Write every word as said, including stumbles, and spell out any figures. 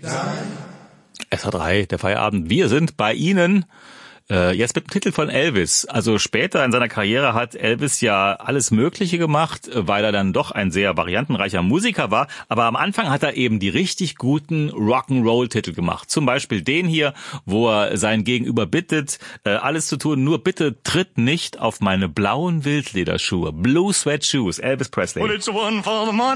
S H drei, der Feierabend. Wir sind bei Ihnen. Äh, jetzt mit dem Titel von Elvis. Also später in seiner Karriere hat Elvis ja alles Mögliche gemacht, weil er dann doch ein sehr variantenreicher Musiker war. Aber am Anfang hat er eben die richtig guten Rock'n'Roll-Titel gemacht. Zum Beispiel den hier, wo er sein Gegenüber bittet, äh, alles zu tun, nur bitte tritt nicht auf meine blauen Wildlederschuhe. Blue Sweat Shoes, Elvis Presley. Well, it's one for the money.